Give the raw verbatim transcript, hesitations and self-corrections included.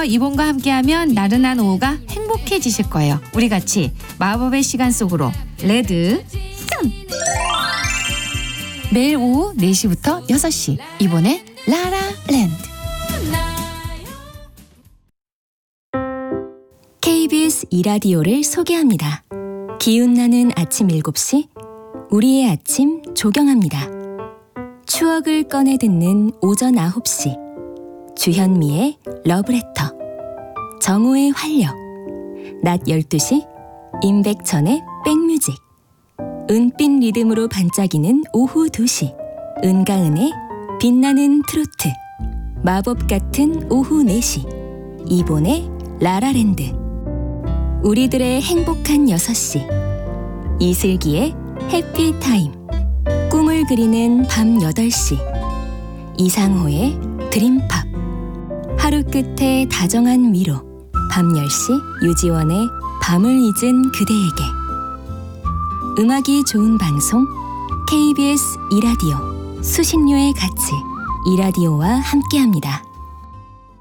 지금부터 이본과 함께하면 나른한 오후가 행복해지실 거예요. 우리 같이 마법의 시간 속으로 레드 썬! 매일 오후 네 시부터 여섯 시 이본의 라라랜드. 케이비에스 이 라디오를 소개합니다. 기운나는 아침 일곱 시 우리의 아침 조경합니다. 추억을 꺼내 듣는 오전 아홉 시 주현미의 러브레터, 정호의 활력, 낮 열두 시 임백천의 백뮤직, 은빛 리듬으로 반짝이는 오후 두 시 은가은의 빛나는 트로트, 마법 같은 오후 네 시 이본의 라라랜드, 우리들의 행복한 여섯 시 이슬기의 해피타임, 꿈을 그리는 밤 여덟 시 이상호의 드림팝, 하루 끝에 다정한 위로 밤 열 시 유지원의 밤을 잊은 그대에게. 음악이 좋은 방송 케이비에스 이 라디오, 수신료의 가치 이 라디오와 함께합니다.